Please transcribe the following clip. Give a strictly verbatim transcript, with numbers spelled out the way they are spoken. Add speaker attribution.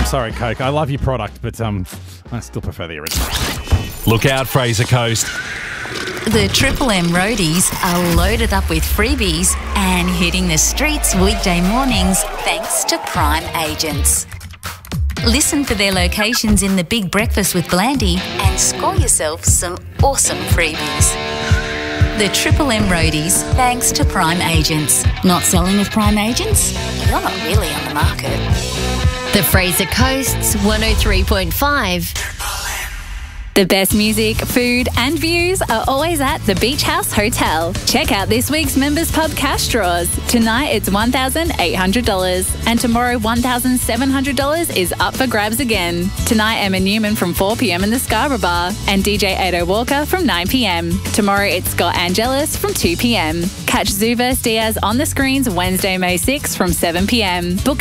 Speaker 1: sorry, Coke. I love your product, but um, I still prefer the original.
Speaker 2: Look out, Fraser Coast.
Speaker 3: The Triple M roadies are loaded up with freebies and hitting the streets weekday mornings thanks to Prime Agents. Listen for their locations in the Big Breakfast with Blandy and score yourself some awesome freebies. The Triple M roadies, thanks to Prime Agents. Not selling with Prime Agents? You're not really on the market.
Speaker 4: The Fraser Coast's one oh three point five.
Speaker 5: The best music, food and views are always at the Beach House Hotel. Check out this week's Members Pub cash draws. Tonight it's one thousand eight hundred dollars and tomorrow one thousand seven hundred dollars is up for grabs again. Tonight Emma Newman from four p.m. in the Scarborough Bar and D J Ado Walker from nine p.m. Tomorrow it's Scott Angelis from two p.m. Catch Zuvers Diaz on the screens Wednesday, May sixth from seven p.m. Book